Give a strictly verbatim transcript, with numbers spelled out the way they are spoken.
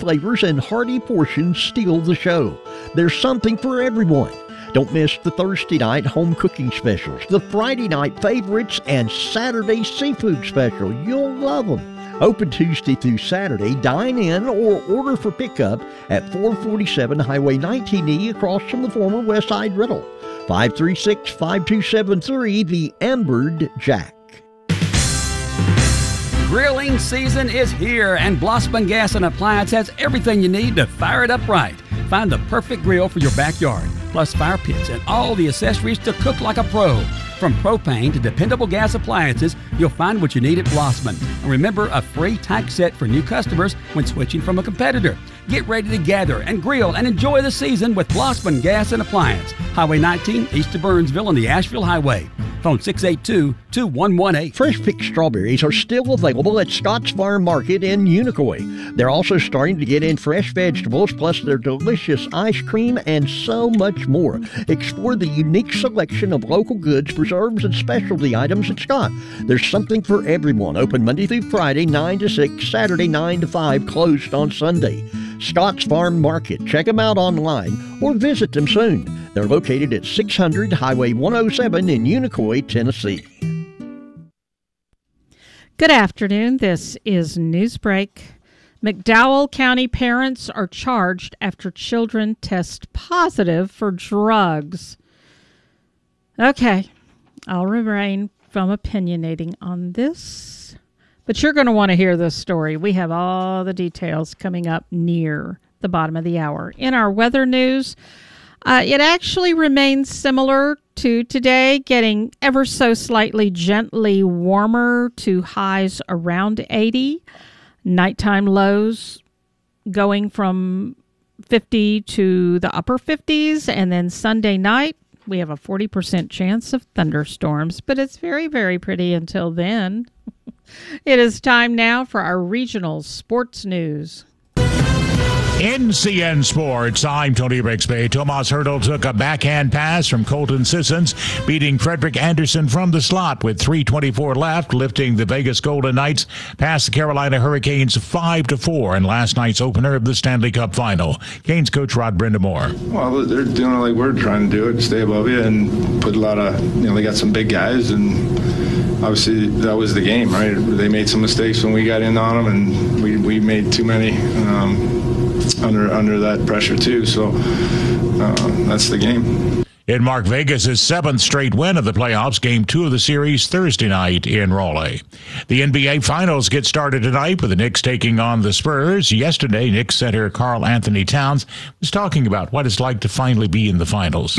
flavors and hearty portions steal the show. There's something for everyone. Don't miss the Thursday night home cooking specials, the Friday night favorites, and Saturday seafood special. You'll love them. Open Tuesday through Saturday. Dine in or order for pickup at four forty-seven Highway nineteen E across from the former Westside Rental. five three six, five two seven three, the Ambered Jack. Grilling season is here, and Blossman Gas and Appliance has everything you need to fire it up right. Find the perfect grill for your backyard, plus fire pits and all the accessories to cook like a pro. From propane to dependable gas appliances, you'll find what you need at Blossman. And remember, a free tank set for new customers when switching from a competitor. Get ready to gather and grill and enjoy the season with Blossman Gas and Appliance. Highway nineteen, east of Burnsville on the Asheville Highway. Phone six eight two, two one one eight. Fresh picked strawberries are still available at Scott's Farm Market in Unicoi. They're also starting to get in fresh vegetables, plus their delicious ice cream and so much more. Explore the unique selection of local goods, preserves, and specialty items at Scott. There's something for everyone. Open Monday through Friday, nine to six, Saturday, nine to five, closed on Sunday. Scott's Farm Market. Check them out online or visit them soon. They're located at six hundred Highway one oh seven in Unicoi, Tennessee. Good afternoon. This is Newsbreak. McDowell County parents are charged after children test positive for drugs. Okay, I'll refrain from opinionating on this, but you're going to want to hear this story. We have all the details coming up near the bottom of the hour. In our weather news, uh, it actually remains similar to today, getting ever so slightly gently warmer to highs around eighty. Nighttime lows going from fifty to the upper fifties, and then Sunday night, we have a forty percent chance of thunderstorms, but it's very, very pretty until then. It is time now for our regional sports news. N C N Sports, I'm Tony Brixby. Tomas Hertel took a backhand pass from Colton Sissons, beating Frederick Anderson from the slot with three twenty-four left, lifting the Vegas Golden Knights past the Carolina Hurricanes five to four in last night's opener of the Stanley Cup Final. Canes coach Rod Brindamore. Well, they're doing it like we're trying to do it, stay above you and put a lot of, you know, they got some big guys, and obviously that was the game, right? They made some mistakes when we got in on them, and we, we made too many um, under under that pressure too. So uh, that's the game. In Mark Vegas' seventh straight win of the playoffs, game two of the series Thursday night in Raleigh. The N B A Finals get started tonight with the Knicks taking on the Spurs. Yesterday, Knicks center Karl Anthony Towns was talking about what it's like to finally be in the finals.